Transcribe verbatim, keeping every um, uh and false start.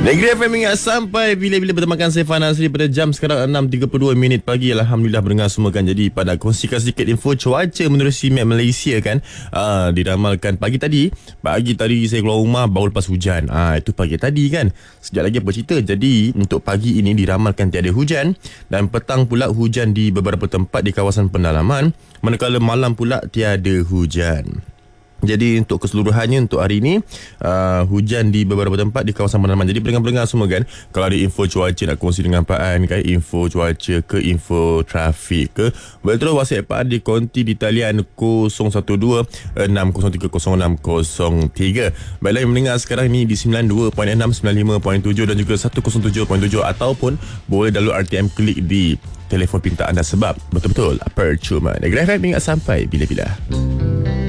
Negeri F M ingat sampai bila-bila bertemakan saya Fan Azri pada jam sekarang enam tiga puluh dua minit pagi. Alhamdulillah mendengar semua kan. Jadi pada kongsikan sedikit info cuaca menurut C M A P Malaysia kan. Aa, diramalkan pagi tadi. Pagi tadi saya keluar rumah baru lepas hujan. Ah itu pagi tadi kan. Sekejap lagi apa cerita. Jadi untuk pagi ini diramalkan tiada hujan. Dan petang pula hujan di beberapa tempat di kawasan pendalaman. Manakala malam pula tiada hujan. Jadi untuk keseluruhannya untuk hari ini uh, hujan di beberapa tempat di kawasan pendalaman. Jadi pendengar-pendengar semua kan, kalau ada info cuaca nak kongsi dengan Pak An kan, info cuaca ke info trafik ke, boleh terus WhatsApp Pak An di konti di talian kosong satu dua enam kosong tiga kosong enam kosong tiga. Baiklah, yang mendengar sekarang ni di sembilan puluh dua perpuluhan enam, sembilan puluh lima perpuluhan tujuh dan juga seratus tujuh perpuluhan tujuh, ataupun boleh download R T M klik di telefon pintar anda sebab betul-betul percuma. Negeri F M ingat sampai bila-bila.